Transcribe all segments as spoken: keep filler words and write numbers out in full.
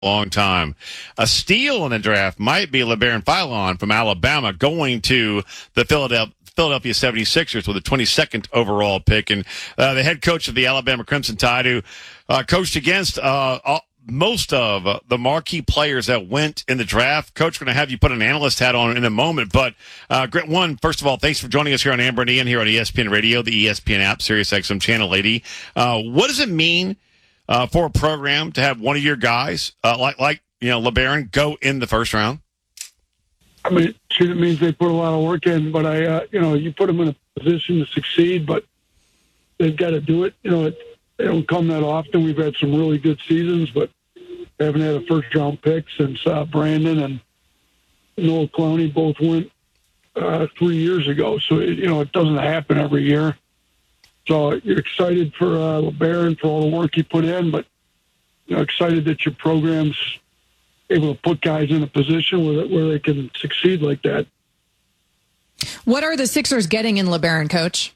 long time. A steal in the draft might be LeBaron Philon from Alabama going to the Philadelphia Philadelphia seventy-sixers with a twenty-second overall pick. And uh, the head coach of the Alabama Crimson Tide, who uh, coached against uh, all, most of uh, the marquee players that went in the draft. Coach, going to have you put an analyst hat on in a moment. But, uh, one, first of all, thanks for joining us here on Amber and Ian here on E S P N Radio, the E S P N app, Sirius X M Channel eighty. Uh, what does it mean uh, for a program to have one of your guys, uh, like, like you know, LeBaron, go in the first round? I mean, it means they put a lot of work in, but I, uh, you know, you put them in a position to succeed, but they've got to do it. You know, it, they don't come that often. We've had some really good seasons, but we haven't had a first-round pick since uh, Brandon and Noah Clowney both went uh, three years ago. So, it, you know, it doesn't happen every year. So you're excited for uh, LeBaron for all the work he put in, but, you know, excited that your program's able to put guys in a position where, where they can succeed like that. What are the Sixers getting in LeBaron, Coach?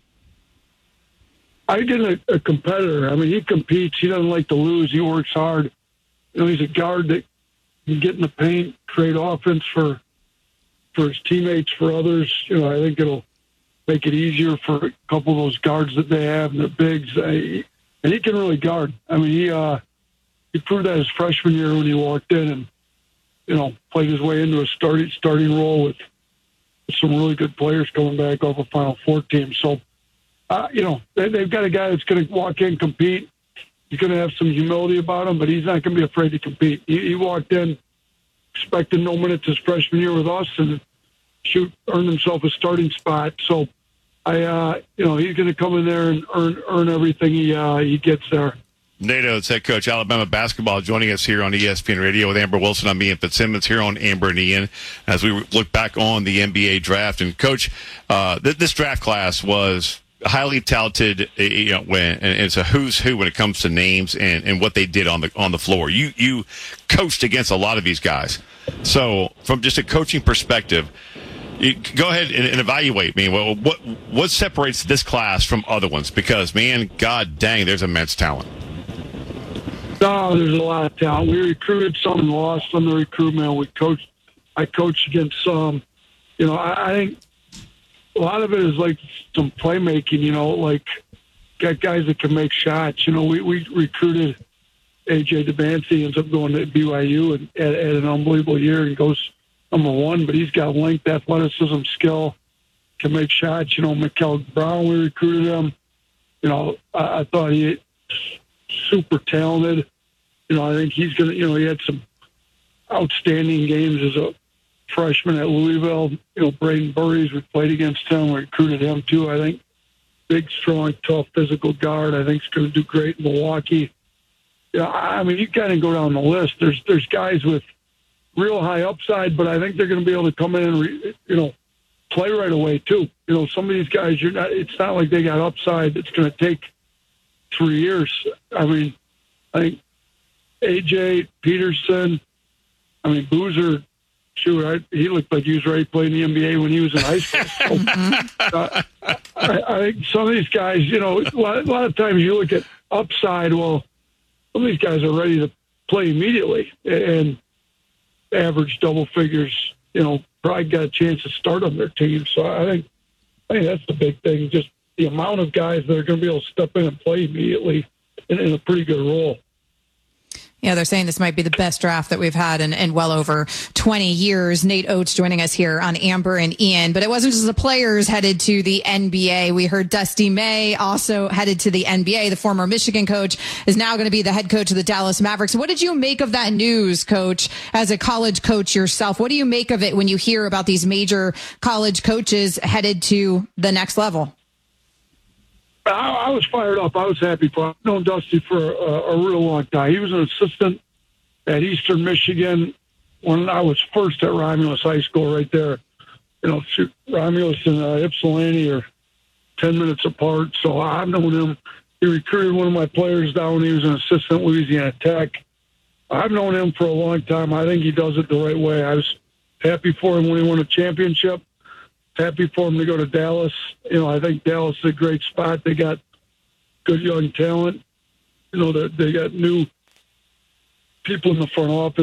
I get a, a competitor. I mean, he competes. He doesn't like to lose. He works hard. You know, he's a guard that can get in the paint, create offense for for his teammates, for others. You know, I think it'll make it easier for a couple of those guards that they have and their bigs. And he can really guard. I mean, he uh, he proved that his freshman year when he walked in and, you know, played his way into a starting starting role with some really good players coming back off a Final Four team. So, uh, you know, they, they've got a guy that's going to walk in, compete. He's going to have some humility about him, but he's not going to be afraid to compete. He, he walked in expecting no minutes his freshman year with us and shoot, earned himself a starting spot. So, I, uh, you know, he's going to come in there and earn earn everything he uh, he gets there. Nate Oates, head coach, Alabama basketball, joining us here on E S P N Radio with Amber Wilson. I'm Ian Fitzsimmons here on Amber and Ian as we look back on the N B A draft. And, Coach, uh, th- this draft class was highly talented, you know, when, and it's a who's who when it comes to names and, and what they did on the on the floor. You you coached against a lot of these guys. So, from just a coaching perspective, you go ahead and, and evaluate me. Well, what what separates this class from other ones? Because, man, God dang, there's immense talent. No, there's a lot of talent. We recruited some and lost some of the recruitment. We coached. I coached against some. You know, I, I think a lot of it is like some playmaking. You know, like got guys that can make shots. You know, we, we recruited A J DeBancy, ends up going to B Y U and had, had an unbelievable year. He goes number one, but he's got length, athleticism, skill, can make shots. You know, Mikel Brown, we recruited him. You know, I, I thought he. super talented. You know, I think he's going to, you know, he had some outstanding games as a freshman at Louisville. You know, Braden Burries, we played against him. We recruited him too, I think. Big, strong, tough, physical guard. I think he's going to do great in Milwaukee. You know, I mean, you kind of go down the list. There's there's guys with real high upside, but I think they're going to be able to come in and, re, you know, play right away too. You know, some of these guys, you're not, it's not like they got upside that's going to take three years. I mean, I think A J Peterson, I mean, Boozer, shoot, I, he looked like he was ready to play in the N B A when he was in high school. So, uh, I, I think some of these guys, you know, a lot, a lot of times you look at upside, well, some of these guys are ready to play immediately and average double figures, you know, probably got a chance to start on their team. So I think, I think that's the big thing, just the amount of guys that are going to be able to step in and play immediately in, in a pretty good role. Yeah, they're saying this might be the best draft that we've had in, in well over twenty years. Nate Oates joining us here on Amber and Ian. But it wasn't just the players headed to the N B A. We heard Dusty May also headed to the N B A. The former Michigan coach is now going to be the head coach of the Dallas Mavericks. What did you make of that news, Coach, as a college coach yourself? What do you make of it when you hear about these major college coaches headed to the next level? I, I was fired up. I was happy for him. I've known Dusty for a, a real long time. He was an assistant at Eastern Michigan when I was first at Romulus High School right there. You know, shoot, Romulus and uh, Ypsilanti are ten minutes apart. So I've known him. He recruited one of my players down when he was an assistant at Louisiana Tech. I've known him for a long time. I think he does it the right way. I was happy for him when he won a championship. Happy for him to go to Dallas. You know, I think Dallas is a great spot. They got good young talent. You know, they, they got new people in the front office